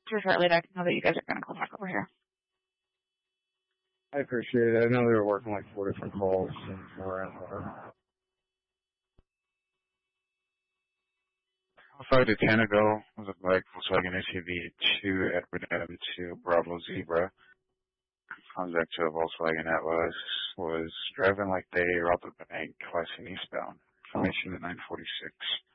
here shortly to know that you guys are going to call back over here. I appreciate it. I know they were working like 4 different calls around her. Alpha to Tanago was a black Volkswagen SUV 2 Edward M 2 Bravo Zebra. Contact to a Volkswagen Atlas was driving like they robbed a bank, West and eastbound. Information at 946.